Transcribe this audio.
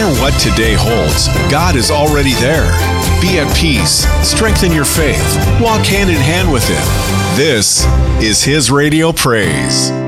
matter what today holds, God is already there. Be at peace, strengthen your faith, walk hand in hand with Him. This is His Radio Praise.